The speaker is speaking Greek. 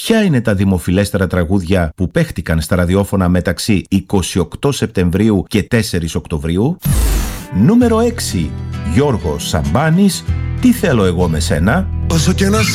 Ποια είναι τα δημοφιλέστερα τραγούδια που παίχτηκαν στα ραδιόφωνα μεταξύ 28 Σεπτεμβρίου και 4 Οκτωβρίου? Νούμερο 6. Γιώργος Σαμπάνης, Τι θέλω εγώ με σένα. Όσο και να